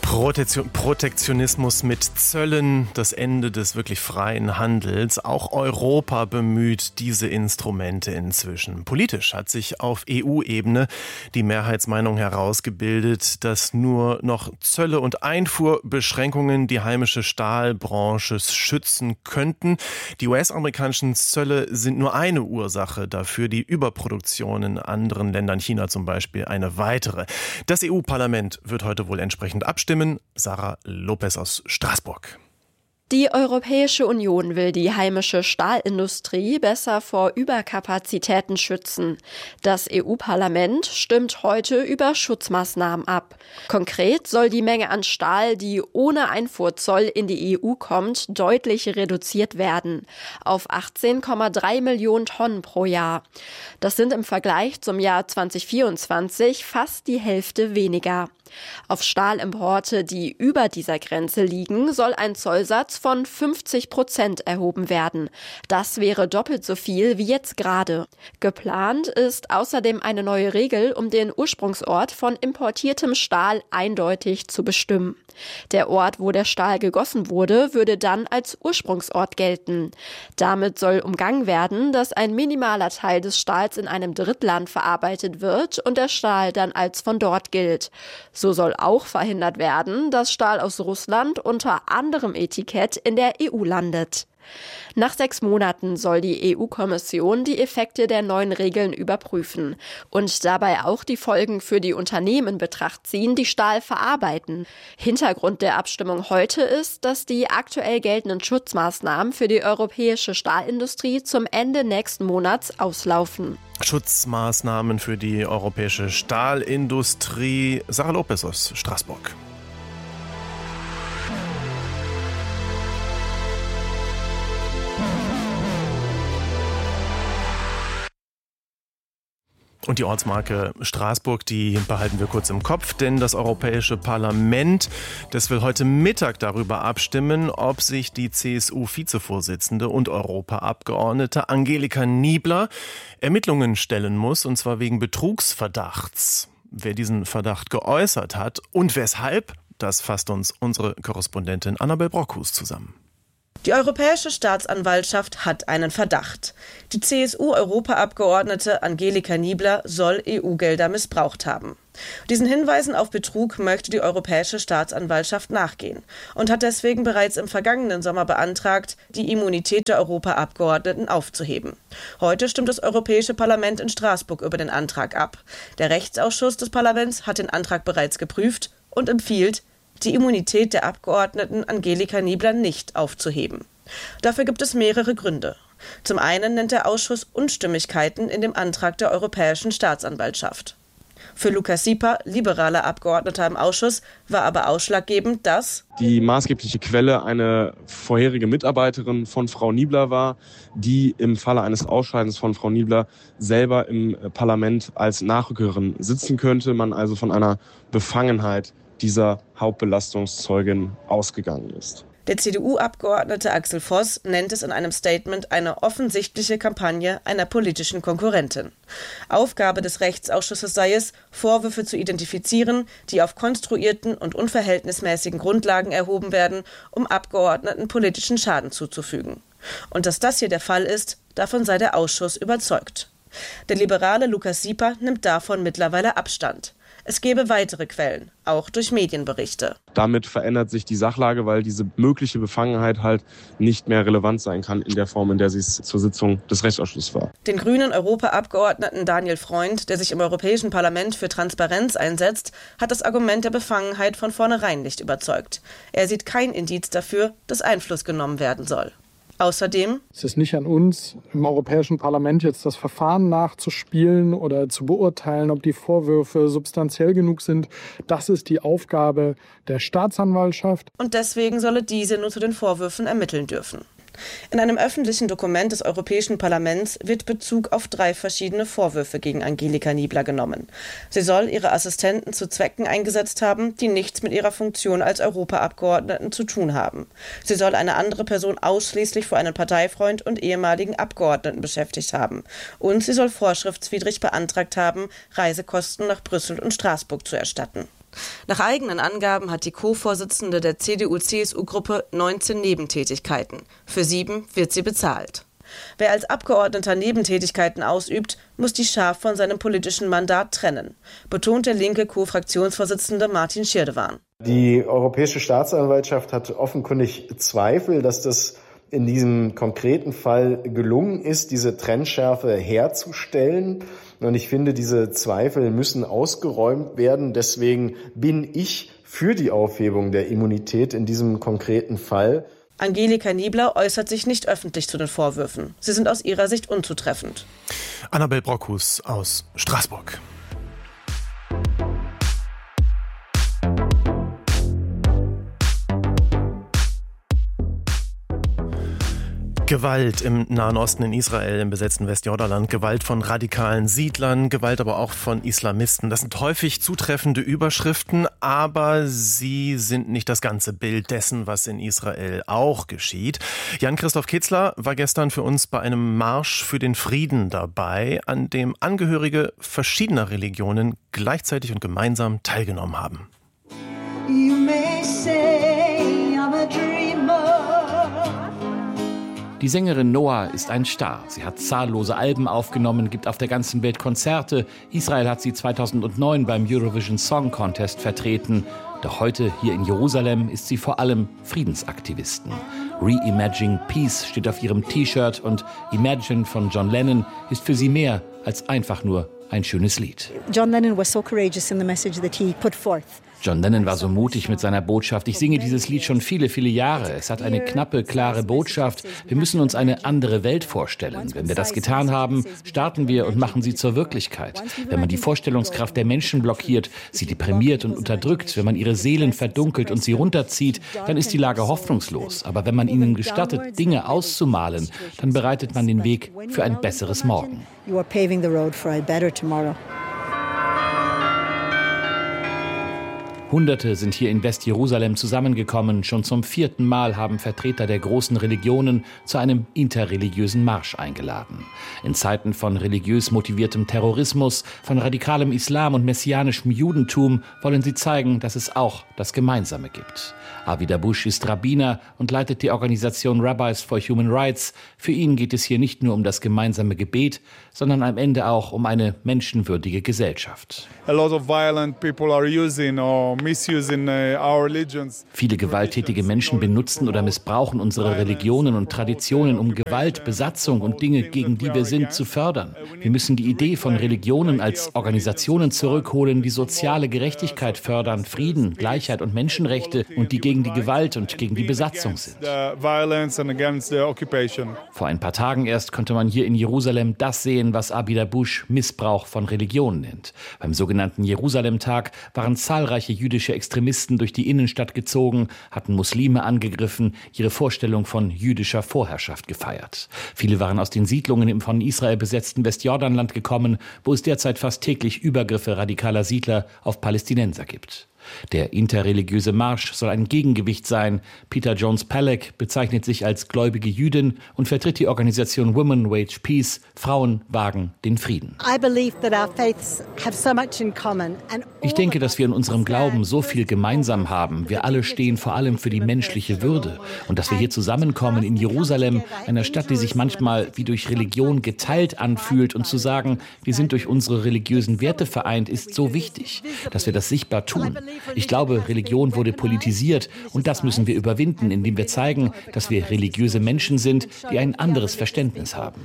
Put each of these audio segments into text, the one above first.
Protektionismus mit Zöllen, das Ende des wirklich freien Handels. Auch Europa bemüht diese Instrumente inzwischen. Politisch hat sich auf EU-Ebene die Mehrheitsmeinung herausgebildet, dass nur noch Zölle und Einfuhrbeschränkungen die heimische Stahlbranche schützen könnten. Die US-amerikanischen Zölle sind nur eine Ursache dafür, die Überproduktion in anderen Ländern, China zum Beispiel, eine weitere. Das EU-Parlament wird heute wohl entsprechend abstimmen. Sarah Lopez aus Straßburg. Die Europäische Union will die heimische Stahlindustrie besser vor Überkapazitäten schützen. Das EU-Parlament stimmt heute über Schutzmaßnahmen ab. Konkret soll die Menge an Stahl, die ohne Einfuhrzoll in die EU kommt, deutlich reduziert werden. Auf 18,3 Millionen Tonnen pro Jahr. Das sind im Vergleich zum Jahr 2024 fast die Hälfte weniger. Auf Stahlimporte, die über dieser Grenze liegen, soll ein Zollsatz von 50% erhoben werden. Das wäre doppelt so viel wie jetzt gerade. Geplant ist außerdem eine neue Regel, um den Ursprungsort von importiertem Stahl eindeutig zu bestimmen. Der Ort, wo der Stahl gegossen wurde, würde dann als Ursprungsort gelten. Damit soll umgangen werden, dass ein minimaler Teil des Stahls in einem Drittland verarbeitet wird und der Stahl dann als von dort gilt. So soll auch verhindert werden, dass Stahl aus Russland unter anderem Etikett in der EU landet. Nach 6 Monaten soll die EU-Kommission die Effekte der neuen Regeln überprüfen und dabei auch die Folgen für die Unternehmen in Betracht ziehen, die Stahl verarbeiten. Hintergrund der Abstimmung heute ist, dass die aktuell geltenden Schutzmaßnahmen für die europäische Stahlindustrie zum Ende nächsten Monats auslaufen. Schutzmaßnahmen für die europäische Stahlindustrie. Sarah Lopez aus Straßburg. Und die Ortsmarke Straßburg, die behalten wir kurz im Kopf, denn das Europäische Parlament, das will heute Mittag darüber abstimmen, ob sich die CSU-Vizevorsitzende und Europaabgeordnete Angelika Niebler Ermittlungen stellen muss, und zwar wegen Betrugsverdachts. Wer diesen Verdacht geäußert hat und weshalb, das fasst uns unsere Korrespondentin Annabel Brockhus zusammen. Die Europäische Staatsanwaltschaft hat einen Verdacht. Die CSU-Europaabgeordnete Angelika Niebler soll EU-Gelder missbraucht haben. Diesen Hinweisen auf Betrug möchte die Europäische Staatsanwaltschaft nachgehen und hat deswegen bereits im vergangenen Sommer beantragt, die Immunität der Europaabgeordneten aufzuheben. Heute stimmt das Europäische Parlament in Straßburg über den Antrag ab. Der Rechtsausschuss des Parlaments hat den Antrag bereits geprüft und empfiehlt, die Immunität der Abgeordneten Angelika Niebler nicht aufzuheben. Dafür gibt es mehrere Gründe. Zum einen nennt der Ausschuss Unstimmigkeiten in dem Antrag der Europäischen Staatsanwaltschaft. Für Lukas Sieper, liberaler Abgeordneter im Ausschuss, war aber ausschlaggebend, dass die maßgebliche Quelle eine vorherige Mitarbeiterin von Frau Niebler war, die im Falle eines Ausscheidens von Frau Niebler selber im Parlament als Nachrückerin sitzen könnte, man also von einer Befangenheit dieser Hauptbelastungszeugin ausgegangen ist. Der CDU-Abgeordnete Axel Voss nennt es in einem Statement eine offensichtliche Kampagne einer politischen Konkurrentin. Aufgabe des Rechtsausschusses sei es, Vorwürfe zu identifizieren, die auf konstruierten und unverhältnismäßigen Grundlagen erhoben werden, um Abgeordneten politischen Schaden zuzufügen. Und dass das hier der Fall ist, davon sei der Ausschuss überzeugt. Der liberale Lukas Sieper nimmt davon mittlerweile Abstand. Es gebe weitere Quellen, auch durch Medienberichte. Damit verändert sich die Sachlage, weil diese mögliche Befangenheit halt nicht mehr relevant sein kann in der Form, in der sie es zur Sitzung des Rechtsausschusses war. Den grünen Europaabgeordneten Daniel Freund, der sich im Europäischen Parlament für Transparenz einsetzt, hat das Argument der Befangenheit von vornherein nicht überzeugt. Er sieht kein Indiz dafür, dass Einfluss genommen werden soll. Außerdem: Es ist nicht an uns, im Europäischen Parlament jetzt das Verfahren nachzuspielen oder zu beurteilen, ob die Vorwürfe substanziell genug sind. Das ist die Aufgabe der Staatsanwaltschaft. Und deswegen solle diese nur zu den Vorwürfen ermitteln dürfen. In einem öffentlichen Dokument des Europäischen Parlaments wird Bezug auf 3 verschiedene Vorwürfe gegen Angelika Niebler genommen. Sie soll ihre Assistenten zu Zwecken eingesetzt haben, die nichts mit ihrer Funktion als Europaabgeordneten zu tun haben. Sie soll eine andere Person ausschließlich für einen Parteifreund und ehemaligen Abgeordneten beschäftigt haben. Und sie soll vorschriftswidrig beantragt haben, Reisekosten nach Brüssel und Straßburg zu erstatten. Nach eigenen Angaben hat die Co-Vorsitzende der CDU-CSU-Gruppe 19 Nebentätigkeiten. Für 7 wird sie bezahlt. Wer als Abgeordneter Nebentätigkeiten ausübt, muss die scharf von seinem politischen Mandat trennen, betont der linke Co-Fraktionsvorsitzende Martin Schirdewan. Die Europäische Staatsanwaltschaft hat offenkundig Zweifel, dass das in diesem konkreten Fall gelungen ist, diese Trennschärfe herzustellen. Und ich finde, diese Zweifel müssen ausgeräumt werden. Deswegen bin ich für die Aufhebung der Immunität in diesem konkreten Fall. Angelika Niebler äußert sich nicht öffentlich zu den Vorwürfen. Sie sind aus ihrer Sicht unzutreffend. Annabel Brockhus aus Straßburg. Gewalt im Nahen Osten, in Israel, im besetzten Westjordanland, Gewalt von radikalen Siedlern, Gewalt aber auch von Islamisten. Das sind häufig zutreffende Überschriften, aber sie sind nicht das ganze Bild dessen, was in Israel auch geschieht. Jan-Christoph Kitzler war gestern für uns bei einem Marsch für den Frieden dabei, an dem Angehörige verschiedener Religionen gleichzeitig und gemeinsam teilgenommen haben. You may say I'm a dreamer. Die Sängerin Noah ist ein Star. Sie hat zahllose Alben aufgenommen, gibt auf der ganzen Welt Konzerte. Israel hat sie 2009 beim Eurovision Song Contest vertreten. Doch heute hier in Jerusalem ist sie vor allem Friedensaktivistin. Reimagine Peace steht auf ihrem T-Shirt und Imagine von John Lennon ist für sie mehr als einfach nur ein schönes Lied. John Lennon was so courageous in the message that he put forth. John Lennon war so mutig mit seiner Botschaft. Ich singe dieses Lied schon viele, viele Jahre. Es hat eine knappe, klare Botschaft. Wir müssen uns eine andere Welt vorstellen. Wenn wir das getan haben, starten wir und machen sie zur Wirklichkeit. Wenn man die Vorstellungskraft der Menschen blockiert, sie deprimiert und unterdrückt, wenn man ihre Seelen verdunkelt und sie runterzieht, dann ist die Lage hoffnungslos. Aber wenn man ihnen gestattet, Dinge auszumalen, dann bereitet man den Weg für ein besseres Morgen. You are paving the road for a better tomorrow. Hunderte sind hier in Westjerusalem zusammengekommen. Schon zum 4. Mal haben Vertreter der großen Religionen zu einem interreligiösen Marsch eingeladen. In Zeiten von religiös motiviertem Terrorismus, von radikalem Islam und messianischem Judentum wollen sie zeigen, dass es auch das Gemeinsame gibt. Avi Dabush ist Rabbiner und leitet die Organisation Rabbis for Human Rights. Für ihn geht es hier nicht nur um das gemeinsame Gebet, sondern am Ende auch um eine menschenwürdige Gesellschaft. Viele gewalttätige Menschen benutzen oder missbrauchen unsere Religionen und Traditionen, um Gewalt, Besatzung und Dinge, gegen die wir sind, zu fördern. Wir müssen die Idee von Religionen als Organisationen zurückholen, die soziale Gerechtigkeit fördern, Frieden, Gleichheit und Menschenrechte und die gegen die Gewalt und gegen die Besatzung sind. Vor ein paar Tagen erst konnte man hier in Jerusalem das sehen, was Avi Dabush Missbrauch von Religion nennt. Beim sogenannten Jerusalem-Tag waren zahlreiche jüdische Extremisten durch die Innenstadt gezogen, hatten Muslime angegriffen, ihre Vorstellung von jüdischer Vorherrschaft gefeiert. Viele waren aus den Siedlungen im von Israel besetzten Westjordanland gekommen, wo es derzeit fast täglich Übergriffe radikaler Siedler auf Palästinenser gibt. Der interreligiöse Marsch soll ein Gegengewicht sein. Peter Jones-Pallek bezeichnet sich als gläubige Jüdin und vertritt die Organisation Women Wage Peace, Frauen wagen den Frieden. Ich denke, dass wir in unserem Glauben so viel gemeinsam haben. Wir alle stehen vor allem für die menschliche Würde. Und dass wir hier zusammenkommen in Jerusalem, einer Stadt, die sich manchmal wie durch Religion geteilt anfühlt, und zu sagen, wir sind durch unsere religiösen Werte vereint, ist so wichtig, dass wir das sichtbar tun. Ich glaube, Religion wurde politisiert und das müssen wir überwinden, indem wir zeigen, dass wir religiöse Menschen sind, die ein anderes Verständnis haben.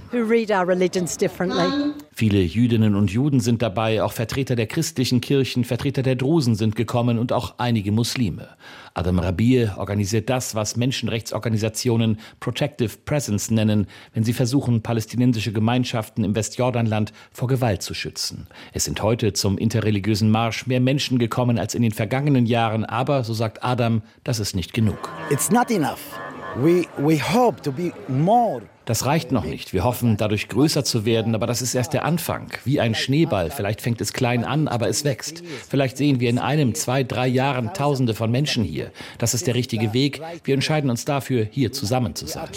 Viele Jüdinnen und Juden sind dabei, auch Vertreter der christlichen Kirchen, Vertreter der Drusen sind gekommen und auch einige Muslime. Adam Rabie organisiert das, was Menschenrechtsorganisationen Protective Presence nennen, wenn sie versuchen, palästinensische Gemeinschaften im Westjordanland vor Gewalt zu schützen. Es sind heute zum interreligiösen Marsch mehr Menschen gekommen als in den vergangenen Jahren, aber, so sagt Adam, das ist nicht genug. It's not enough. We hope to be more. Das reicht noch nicht. Wir hoffen, dadurch größer zu werden, aber das ist erst der Anfang. Wie ein Schneeball. Vielleicht fängt es klein an, aber es wächst. Vielleicht sehen wir in 1, 2, 3 Jahren Tausende von Menschen hier. Das ist der richtige Weg. Wir entscheiden uns dafür, hier zusammen zu sein.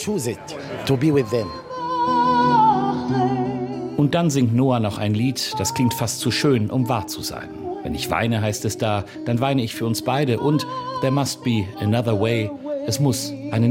Und dann singt Noah noch ein Lied, das klingt fast zu schön, um wahr zu sein. Wenn ich weine, heißt es da, dann weine ich für uns beide. Und there must be another way. Es muss einen